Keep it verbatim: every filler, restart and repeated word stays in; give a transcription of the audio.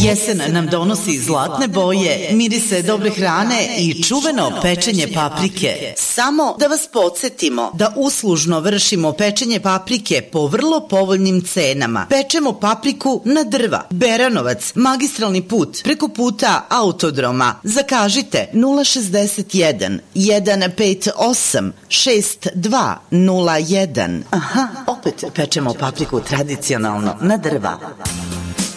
Jesen nam donosi zlatne boje, mirise dobre hrane i čuveno pečenje paprike. Samo da vas podsjetimo da uslužno vršimo pečenje paprike po vrlo povoljnim cenama. Pečemo papriku na drva. Beranovac, magistralni put, preko puta Autodroma. Zakažite nula šezdeset jedan, jedan pet osam, šest dva nula jedan. Aha, opet pečemo papriku tradicionalno na drva.